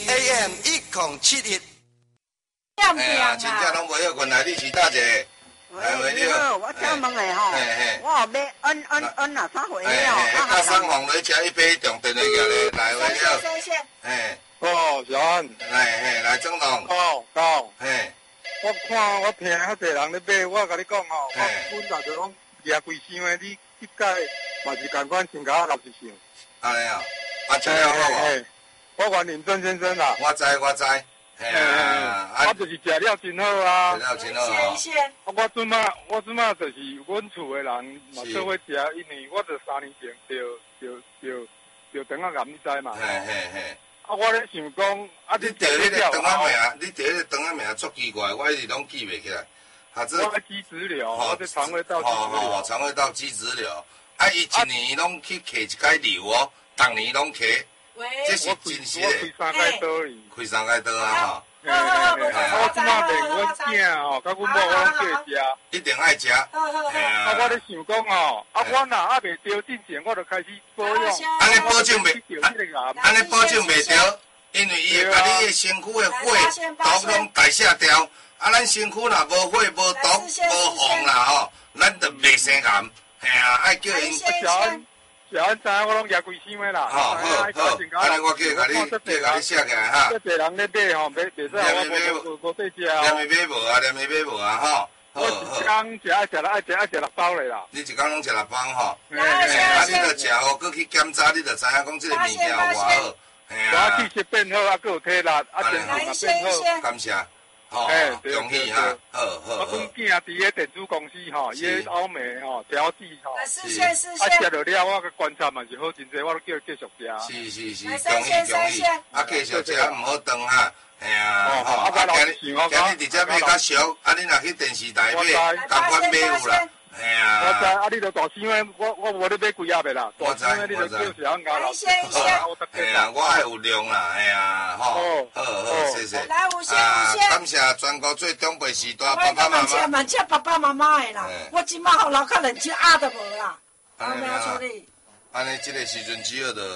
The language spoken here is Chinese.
AM 1071。 哎呀，真正拢袂晓困来，你是大姐。 喂，你好，我请问的吼，我后尾恩啊，啥货哦？ 甲送红雷吃一杯中电话过来，来喂了。 谢谢。 嘿， 哦，小安。 来总统。 到。 嘿。 我看我听遐侪人咧买，我甲你讲吼，我本来就讲举规箱的，你这届嘛是共款先甲我60箱。 安尼啊，吃了好无？ 我管林正先生啦。 我知。嘿啊， 我就是食了真好啊。 食了真好。 谢。 我即马就是阮厝的人嘛做伙食，因为我就3年前就肠仔癌，你知嘛？ 嘿。 啊，我咧想讲， 你得迄个肠仔名，你得迄个肠仔名足奇怪，我一直拢记袂起来。 我肌质瘤，我是肠胃道肌质瘤。 肠胃道肌质瘤。啊，伊一年拢去揢一摆瘤哦，逐年拢揢。这是真实的。 我开3间刀哩。 开3间刀啊吼。 我即马连阮囝吼，甲阮某我拢叫食。 一定爱食。啊， 我咧想讲吼，我若还袂调之前，我就开始保养。 安尼保证袂着，因为伊会把你的身躯的火毒拢代谢掉。啊，咱身躯若无火、无毒、无红啦吼，咱就袂生癌。嘿啊，爱叫因。 小安知影我拢举规箱的啦。 好，安尼我叫甲你写起来哈。 这侪人咧买吼，袂使我无对食。 连咪买无啊吼。 我一工爱食6包嘞啦。 你一工拢食6包吼？ 啊， 你著食哦，搁去检查，你著知影讲即个物件有偌好。嘿啊。我气血变好啊，搁有体力，啊，精神也变好。 感谢。好，恭喜哈，好。 我阮囝伫迄电子公司吼，伊迄欧美吼调制吼， 视线。啊， 食着了，我个观察嘛是好真侪，我都叫继续食。是，恭喜。啊，继续食毋好断哈，嘿啊，吼。今日直接买较俗，啊，你若去电视台买，同款买有啦。嘿啊！ 我知，啊，你著大箱的，我无咧买几盒的啦。大箱的你著叫小安家老。 嘿啊，我爱有量啦，嘿啊，好，谢谢。 来5仙。 感谢全国最长辈时代爸爸妈妈。 慢爸爸妈妈的啦，我即马互楼骹2只鸭都无啦，后面处理。 安尼，这个时阵只好着。